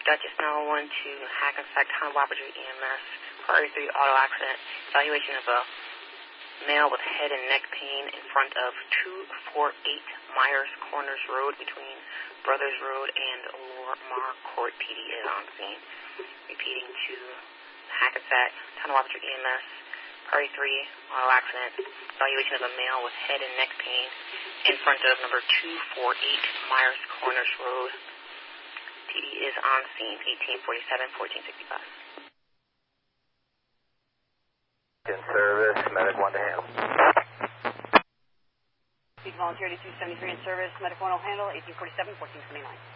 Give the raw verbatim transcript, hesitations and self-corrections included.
Dutchess nine one one to Hackensack Town of Wapager E M S. Priority three auto accident. Evaluation of a male with head and neck pain in front of two forty-eight Myers Corners Road between Brothers Road and Lormar Court. P D is on scene. Repeating to Hackensack Town of Wapager E M S. Priority three auto accident. Evaluation of a male with head and neck pain in front of number two forty-eight Myers Corners Road. P D is on scene. eighteen forty-seven, fourteen sixty-five. In service, medic one to handle. Speed volunteer eighty-two seventy-three in service, medic one will handle, eighteen forty-seven, fourteen twenty-nine.